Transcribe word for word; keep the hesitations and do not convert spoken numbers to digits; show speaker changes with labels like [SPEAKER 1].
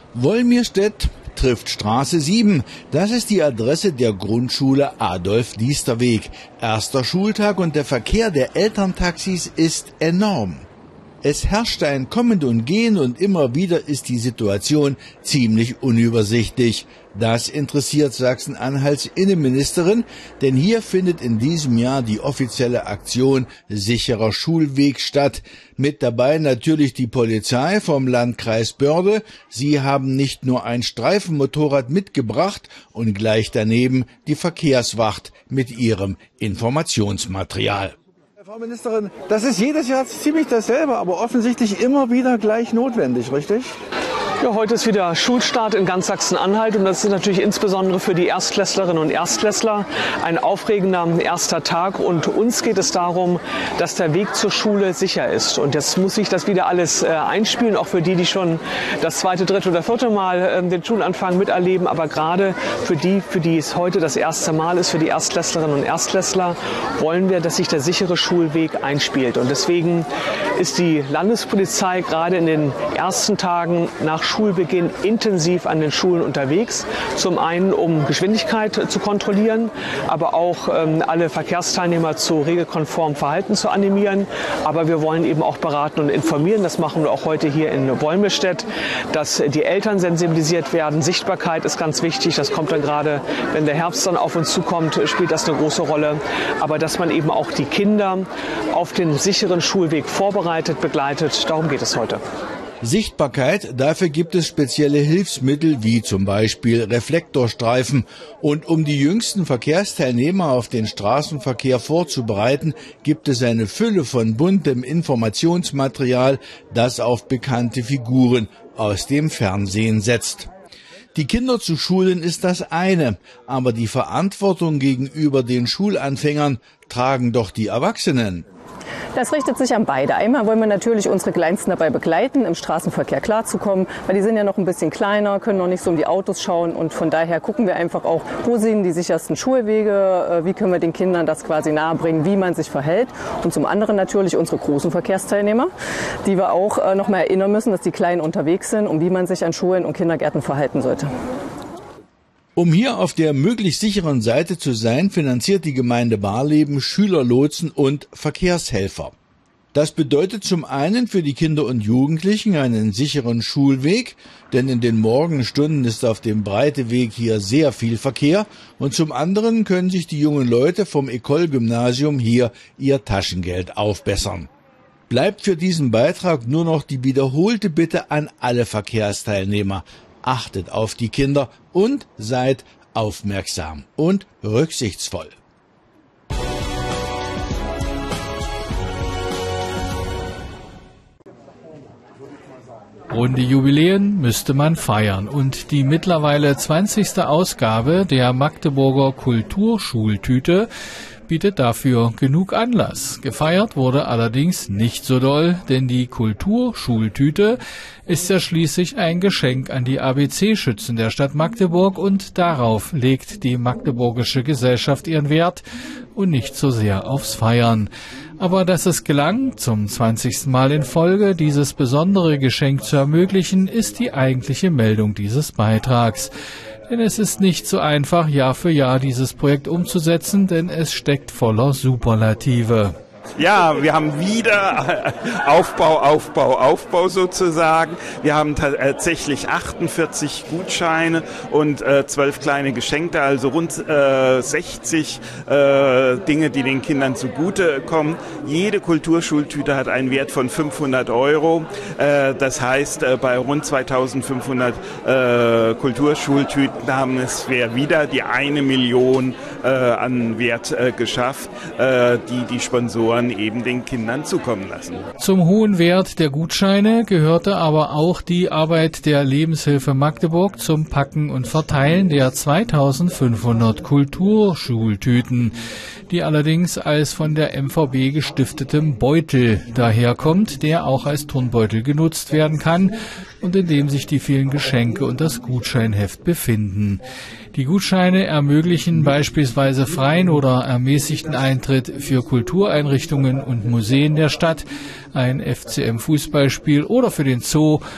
[SPEAKER 1] Wolmirstedt trifft Straße sieben. Das ist die Adresse der Grundschule Adolf-Diester-Weg. Erster Schultag und der Verkehr der Elterntaxis ist enorm. Es herrscht ein Kommen und Gehen und immer wieder ist die Situation ziemlich unübersichtlich. Das interessiert Sachsen-Anhalts Innenministerin, denn hier findet in diesem Jahr die offizielle Aktion Sicherer Schulweg statt. Mit dabei natürlich die Polizei vom Landkreis Börde. Sie haben nicht nur ein Streifenmotorrad mitgebracht und gleich daneben die Verkehrswacht mit ihrem Informationsmaterial.
[SPEAKER 2] Frau Ministerin, das ist jedes Jahr ziemlich dasselbe, aber offensichtlich immer wieder gleich notwendig, richtig?
[SPEAKER 3] Ja, heute ist wieder Schulstart in ganz Sachsen-Anhalt und das ist natürlich insbesondere für die Erstklässlerinnen und Erstklässler ein aufregender erster Tag. Und uns geht es darum, dass der Weg zur Schule sicher ist. Und jetzt muss sich das wieder alles äh, einspielen, auch für die, die schon das zweite, dritte oder vierte Mal äh, den Schulanfang miterleben. Aber gerade für die, für die es heute das erste Mal ist, für die Erstklässlerinnen und Erstklässler, wollen wir, dass sich der sichere Schulweg einspielt. Und deswegen ist die Landespolizei gerade in den ersten Tagen nach Schulbeginn intensiv an den Schulen unterwegs. Zum einen, um Geschwindigkeit zu kontrollieren, aber auch ähm, alle Verkehrsteilnehmer zu regelkonformem Verhalten zu animieren. Aber wir wollen eben auch beraten und informieren. Das machen wir auch heute hier in Wolmirstedt, dass die Eltern sensibilisiert werden. Sichtbarkeit ist ganz wichtig. Das kommt dann gerade, wenn der Herbst dann auf uns zukommt, spielt das eine große Rolle. Aber dass man eben auch die Kinder auf den sicheren Schulweg vorbereitet, begleitet, darum geht es heute.
[SPEAKER 1] Sichtbarkeit, dafür gibt es spezielle Hilfsmittel wie zum Beispiel Reflektorstreifen. Und um die jüngsten Verkehrsteilnehmer auf den Straßenverkehr vorzubereiten, gibt es eine Fülle von buntem Informationsmaterial, das auf bekannte Figuren aus dem Fernsehen setzt. Die Kinder zu schulen ist das eine, aber die Verantwortung gegenüber den Schulanfängern tragen doch die Erwachsenen.
[SPEAKER 4] Das richtet sich an beide. Einmal wollen wir natürlich unsere Kleinsten dabei begleiten, im Straßenverkehr klarzukommen, weil die sind ja noch ein bisschen kleiner, können noch nicht so um die Autos schauen und von daher gucken wir einfach auch, wo sind die sichersten Schulwege, wie können wir den Kindern das quasi nahebringen, wie man sich verhält und zum anderen natürlich unsere großen Verkehrsteilnehmer, die wir auch noch mal erinnern müssen, dass die Kleinen unterwegs sind und wie man sich an Schulen und Kindergärten verhalten sollte.
[SPEAKER 1] Um hier auf der möglichst sicheren Seite zu sein, finanziert die Gemeinde Barleben Schülerlotsen und Verkehrshelfer. Das bedeutet zum einen für die Kinder und Jugendlichen einen sicheren Schulweg, denn in den Morgenstunden ist auf dem Breiteweg hier sehr viel Verkehr, und zum anderen können sich die jungen Leute vom Ecole-Gymnasium hier ihr Taschengeld aufbessern. Bleibt für diesen Beitrag nur noch die wiederholte Bitte an alle Verkehrsteilnehmer: Achtet auf die Kinder und seid aufmerksam und rücksichtsvoll.
[SPEAKER 5] Runde Jubiläen müsste man feiern und die mittlerweile zwanzigste Ausgabe der Magdeburger Kulturschultüte bietet dafür genug Anlass. Gefeiert wurde allerdings nicht so doll, denn die Kulturschultüte ist ja schließlich ein Geschenk an die A B C-Schützen der Stadt Magdeburg und darauf legt die magdeburgische Gesellschaft ihren Wert und nicht so sehr aufs Feiern. Aber dass es gelang, zum zwanzigsten Mal in Folge dieses besondere Geschenk zu ermöglichen, ist die eigentliche Meldung dieses Beitrags. Denn es ist nicht so einfach, Jahr für Jahr dieses Projekt umzusetzen, denn es steckt voller Superlative.
[SPEAKER 6] Ja, wir haben wieder Aufbau, Aufbau, Aufbau sozusagen. Wir haben tatsächlich achtundvierzig Gutscheine und äh, zwölf kleine Geschenke, also rund äh, sechzig äh, Dinge, die den Kindern zugutekommen. Jede Kulturschultüte hat einen Wert von fünfhundert Euro. Äh, das heißt, äh, bei rund zweitausendfünfhundert äh, Kulturschultüten haben es wir wieder die eine Million äh, an Wert äh, geschafft, äh, die die Sponsoren eben den Kindern zukommen lassen.
[SPEAKER 5] Zum hohen Wert der Gutscheine gehörte aber auch die Arbeit der Lebenshilfe Magdeburg zum Packen und Verteilen der zweitausendfünfhundert Kulturschultüten, die allerdings als von der M V B gestiftetem Beutel daherkommt, der auch als Turnbeutel genutzt werden kann und in dem sich die vielen Geschenke und das Gutscheinheft befinden. Die Gutscheine ermöglichen beispielsweise freien oder ermäßigten Eintritt für Kultureinrichtungen und Museen der Stadt, ein F C M-Fußballspiel oder für den Zoo